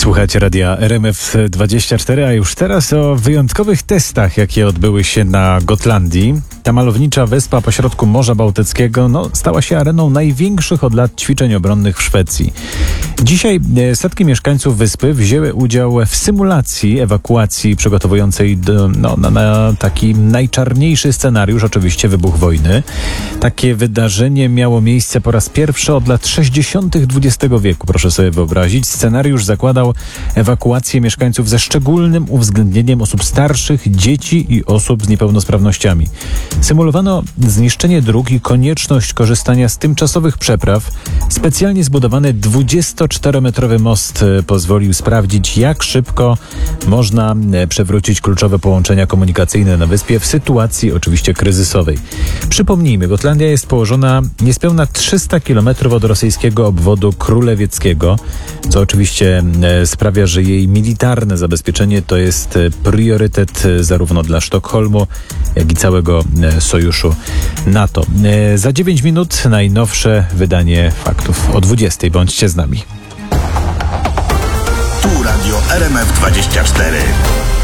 Słuchajcie radia RMF24, a już teraz o wyjątkowych testach, jakie odbyły się na Gotlandii. Ta malownicza wyspa pośrodku Morza Bałtyckiego stała się areną największych od lat ćwiczeń obronnych w Szwecji. Dzisiaj setki mieszkańców wyspy wzięły udział w symulacji ewakuacji przygotowującej na taki najczarniejszy scenariusz, oczywiście wybuch wojny. Takie wydarzenie miało miejsce po raz pierwszy od lat 60. XX wieku, proszę sobie wyobrazić. Scenariusz zakładał ewakuację mieszkańców ze szczególnym uwzględnieniem osób starszych, dzieci i osób z niepełnosprawnościami. Symulowano zniszczenie dróg i konieczność korzystania z tymczasowych przepraw. Specjalnie zbudowany 24-metrowy most pozwolił sprawdzić, jak szybko można przewrócić kluczowe połączenia komunikacyjne na wyspie w sytuacji oczywiście kryzysowej. Przypomnijmy, Gotlandia jest położona niespełna 300 km od rosyjskiego obwodu królewieckiego, co oczywiście sprawia, że jej militarne zabezpieczenie to jest priorytet zarówno dla Sztokholmu, jak i całego sojuszu NATO. Za 9 minut najnowsze wydanie faktów o 20. Bądźcie z nami. Tu Radio RMF24.